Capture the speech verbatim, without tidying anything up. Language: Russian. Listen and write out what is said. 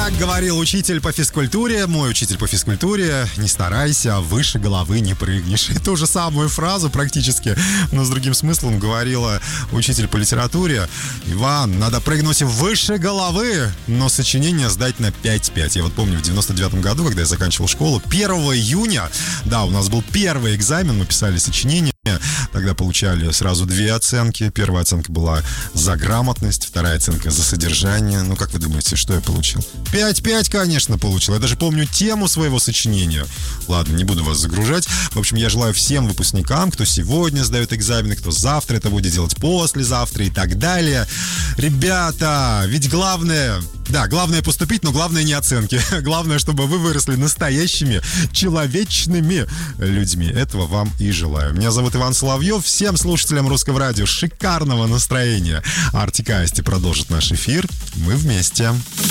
Как говорил учитель по физкультуре, мой учитель по физкультуре, не старайся, выше головы не прыгнешь. И ту же самую фразу практически, но с другим смыслом говорила учитель по литературе. Иван, надо прыгнуть выше головы, но сочинение сдать на пять пять. Я вот помню, в девяносто девятом году, когда я заканчивал школу, первого июня, да, у нас был первый экзамен, мы писали сочинение. Тогда получали сразу две оценки. Первая оценка была за грамотность, вторая оценка за содержание. Ну, как вы думаете, что я получил? пять пять, конечно, получил. Я даже помню тему своего сочинения. Ладно, не буду вас загружать. В общем, я желаю всем выпускникам, кто сегодня сдает экзамены, кто завтра это будет делать, послезавтра и так далее. Ребята, ведь главное... Да, главное поступить, но главное не оценки. Главное, чтобы вы выросли настоящими, человечными людьми. Этого вам и желаю. Меня зовут Иван Соловьев. Всем слушателям Русского радио шикарного настроения. Артик и Асти продолжит наш эфир. Мы вместе.